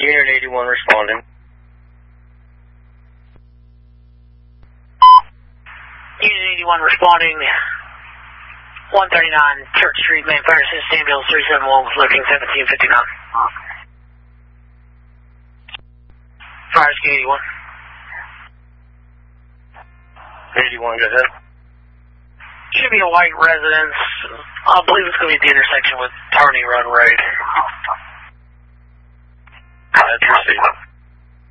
Unit 81 responding. Unit 81 responding. 139 Church Street, main fire assist, ambulance 371 with looking 1759. Fire escape 81. 81, go ahead. Should be a white residence. I believe it's going to be at the intersection with Tarney Run Road. Proceed.